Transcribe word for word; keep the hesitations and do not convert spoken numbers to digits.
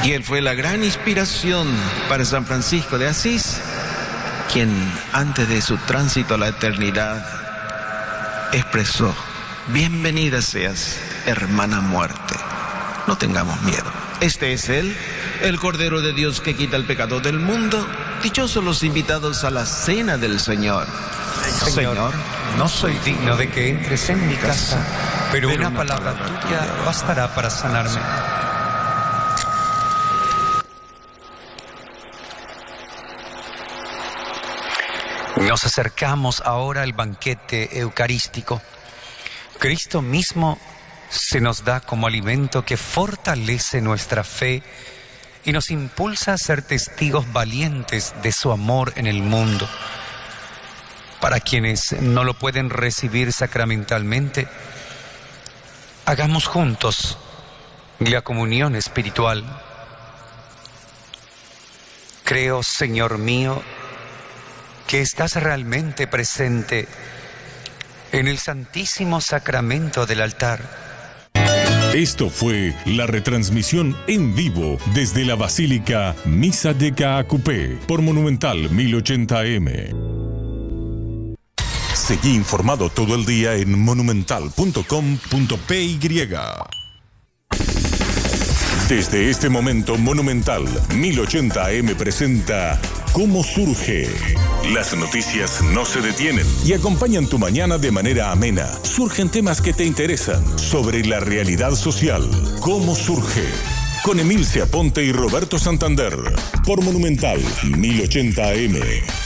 Y él fue la gran inspiración para San Francisco de Asís, quien antes de su tránsito a la eternidad expresó: bienvenida seas, hermana muerte, no tengamos miedo. Este es él, el Cordero de Dios que quita el pecado del mundo. Dichosos los invitados a la cena del Señor. Señor, Señor, no soy digno de que entres en mi casa, pero una palabra tuya bastará para sanarme. Nos acercamos ahora al banquete eucarístico. Cristo mismo se nos da como alimento que fortalece nuestra fe y nos impulsa a ser testigos valientes de su amor en el mundo. Para quienes no lo pueden recibir sacramentalmente, hagamos juntos la comunión espiritual. Creo, Señor mío, que estás realmente presente en el Santísimo Sacramento del altar. Esto fue la retransmisión en vivo desde la Basílica Misa de Caacupé por Monumental mil ochenta eme. Seguí informado todo el día en monumental punto com punto pe y. Desde este momento, Monumental mil ochenta eme presenta ¿Cómo surge? Las noticias no se detienen y acompañan tu mañana de manera amena. Surgen temas que te interesan sobre la realidad social. ¿Cómo surge? Con Emilce Aponte y Roberto Santander por Monumental mil ochenta eme.